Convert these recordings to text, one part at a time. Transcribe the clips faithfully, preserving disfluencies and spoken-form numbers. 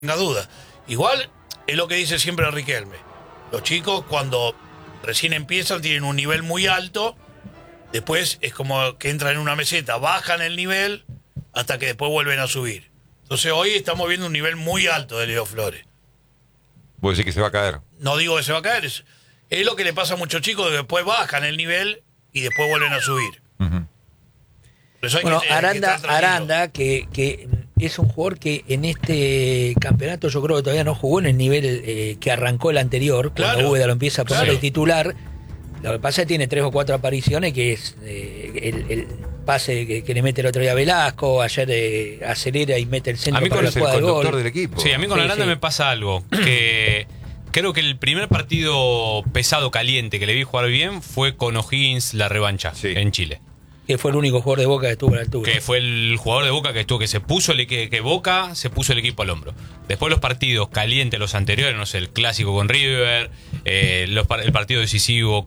tenga duda. Igual es lo que dice siempre Riquelme. Los chicos cuando recién empiezan tienen un nivel muy alto, después es como que entran en una meseta, bajan el nivel hasta que después vuelven a subir. Entonces hoy estamos viendo un nivel muy alto de Leo Flores. ¿Vos decís que se va a caer? No digo que se va a caer, es, es lo que le pasa a muchos chicos, que después bajan el nivel y después vuelven a subir. Uh-huh. Por eso hay bueno, que, hay Aranda, que Aranda que, que es un jugador que en este campeonato yo creo que todavía no jugó en el nivel eh, que arrancó el anterior, claro, cuando Úbeda lo empieza a poner claro. de titular. Lo que pasa es que tiene tres o cuatro apariciones, que es eh, el, el pase que, que le mete el otro día a Velasco, ayer eh, acelera y mete el centro a mí para con la es el jugada de conductor gol. del equipo. Sí, a mí con Sí, Aranda sí. me pasa algo, que creo que el primer partido pesado, caliente, que le vi jugar bien fue con O'Higgins la revancha Sí. en Chile. Que fue el único jugador de Boca que estuvo a la altura. Que fue el jugador de Boca que estuvo, que se puso el que, que Boca se puso el equipo al hombro. Después los partidos calientes, los anteriores, no sé, el clásico con River, eh, los, el partido decisivo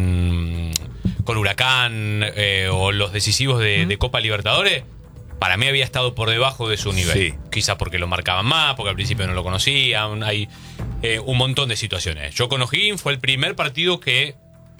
con, con Huracán, eh, o los decisivos de, de Copa Libertadores, para mí había estado por debajo de su nivel. Sí. Quizá porque lo marcaban más, porque al principio no lo conocían, hay eh, un montón de situaciones. Yo con O'Higgins fue el primer partido que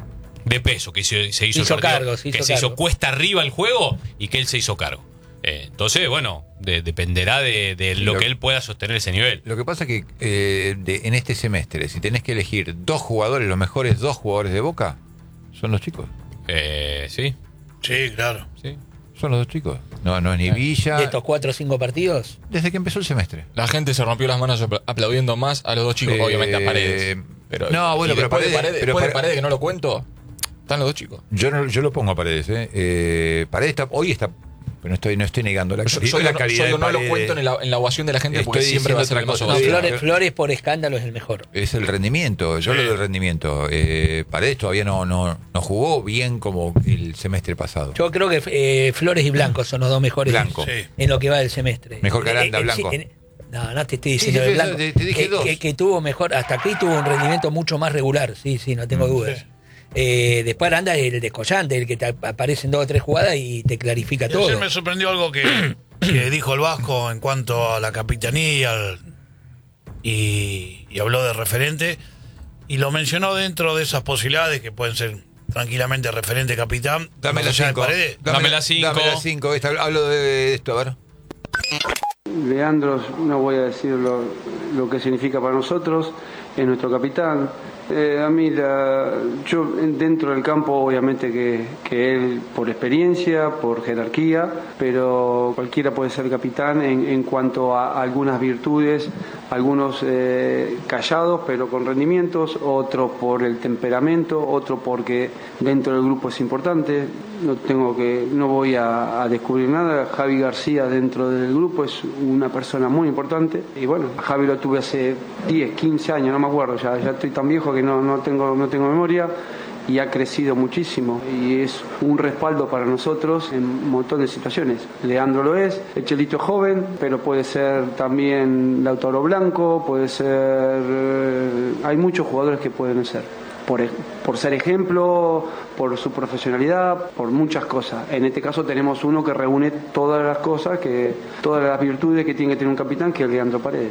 de peso, que se, se hizo, Hizo el partido, cargo, se hizo que se hizo cargo. cuesta arriba el juego y que él se hizo cargo. Eh, entonces, bueno, de, dependerá de, de lo, Lo- que él pueda sostener ese nivel. Lo que pasa es que eh, de- en este semestre, si tenés que elegir dos jugadores, los mejores dos jugadores de Boca, son los chicos. Eh, sí, Sí, claro. sí. Son los dos chicos. No, no es ni Villa. De estos cuatro o cinco partidos. Desde que empezó el semestre. La gente se rompió las manos apl- aplaudiendo más a los dos chicos, Eh, obviamente a Paredes. Pero, no, bueno, y pero después de Paredes- Paredes, pero después de Pare- Paredes, que no lo cuento, están los dos chicos. Yo no, yo lo pongo a Paredes, ¿eh? eh Paredes está, hoy está, pero no estoy, no estoy negando la, Yo, cali- yo la digo, calidad yo digo, de no lo Paredes. cuento en la, en la ovación de la gente porque Estoy siempre va a diciendo ser el otra más cosa. No, Sí, sonado. Flores, pero- Flores por escándalo es el mejor. Es el rendimiento, yo Sí. lo del rendimiento. Eh, Paredes todavía no, no, no jugó bien como el semestre pasado. Yo creo que eh, Flores y Blanco son los dos mejores Blanco. Sí. en lo que va del semestre. Mejor que Aranda, Eh, eh, Blanco. sí, en- no, no te estoy Sí, diciendo sí, de sí, Blanco. te- te dije que, dos. que- que tuvo mejor, hasta aquí tuvo un rendimiento mucho más regular, sí, sí, no tengo dudas. Sí. Eh, después Aranda es el descollante, el que te aparece en dos o tres jugadas y te clarifica Y todo. ayer me sorprendió algo que, que dijo el Vasco en cuanto a la capitanía al- y, y habló de referente y lo mencionó dentro de esas posibilidades que pueden ser tranquilamente referente capitán. Dame más la allá de cinco. Paredes. Dame la cinco. Dame la cinco. Esta- hablo de esto, a ver. Leandro, no voy a decir lo, lo que significa para nosotros, es nuestro capitán. Eh, a mí, la, yo en- dentro del campo, obviamente que, que él por experiencia, por jerarquía, pero cualquiera puede ser capitán en, en cuanto a algunas virtudes, algunos eh, callados pero con rendimientos, otros por el temperamento, otro porque dentro del grupo es importante. No tengo que, no voy a, a descubrir nada. Javi García dentro del grupo es una persona muy importante y bueno, a Javi lo tuve hace diez, quince años, no me acuerdo, ya, ya estoy tan viejo que no, no tengo, no tengo memoria. Y ha crecido muchísimo y es un respaldo para nosotros en un montón de situaciones. Leandro lo es, el Chelito es joven, pero puede ser también Lautaro Blanco, puede ser... eh, hay muchos jugadores que pueden ser. Por, ej- por ser ejemplo, por su profesionalidad, por muchas cosas. En este caso tenemos uno que reúne todas las cosas, que todas las virtudes que tiene que tener un capitán, que es Leandro Paredes.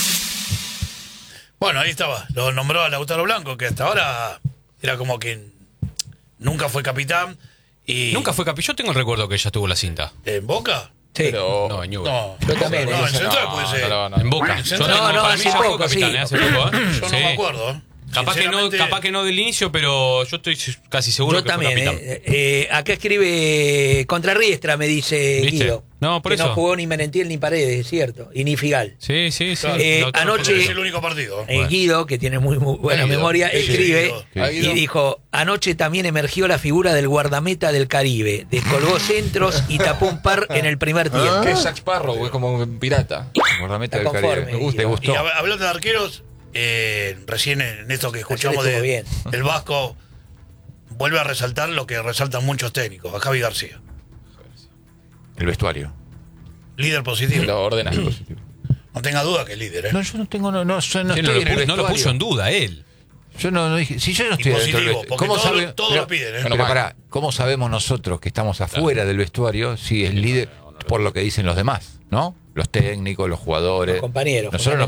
Bueno, ahí estaba. Lo nombró a Lautaro Blanco, que hasta ahora era como que nunca fue capitán. Y Nunca fue capitán. Yo tengo el recuerdo que ella tuvo la cinta. ¿En Boca? Sí. Pero No, en Newell's. No, Yo también, No, en eh. Central No, puede no, ser. no, no. En Boca. En Yo Central, no, no, para hace mí ya fue poco, capitán, sí. eh, hace poco, ¿eh? Yo Sí. no me acuerdo. ¿eh? Capaz que, no, Sinceramente, capaz que no del inicio, pero yo estoy casi seguro Yo que también. fue capitán. eh, eh, acá escribe contra Riestra, me dice ¿Viste? Guido. No, por que eso. no jugó ni Merentiel ni Paredes, es cierto. Y ni Figal. Sí, sí, sí. Claro. Eh, Lautaro anoche- fue Es capitán. el único partido. Eh, Guido, que tiene muy, muy buena Guido. memoria, Sí, escribe Guido. y dijo: anoche también emergió la figura del guardameta del Caribe. Descolgó centros y tapó un par en el primer tiempo. que es Jack Sparrow, es como un pirata. Guardameta del Está Caribe. conforme, Me gusta, ¿te Guido. gustó? Y hab- hablando de arqueros, eh, recién en esto que escuchamos estuvo de, bien. del Vasco, vuelve a resaltar lo que resaltan muchos técnicos, a Javi García. El vestuario. Líder positivo. Lo ordena. No tenga duda que es líder, ¿eh? No, yo no tengo, no, no, yo no Sí, estoy no, lo en el puso, no lo vestuario. puso en duda él. Yo no, no dije, si yo no Y estoy dentro del positivo, vestuario. porque ¿Cómo todo, sabe- todo pero- lo piden, ¿eh? Bueno, Pero mal. pará, ¿cómo sabemos nosotros que estamos afuera del vestuario si es líder por lo que dicen los demás, ¿no? los técnicos, los jugadores. Los compañeros, Nosotros nos